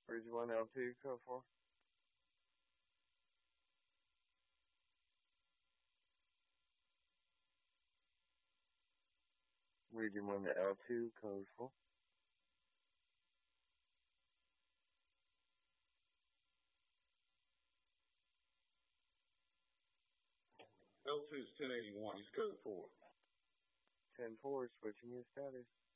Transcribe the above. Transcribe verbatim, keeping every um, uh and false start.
Bridge one L two, code four. Region one to L two, code four. L two is ten eighty-one. He's code four. ten four, switching your status.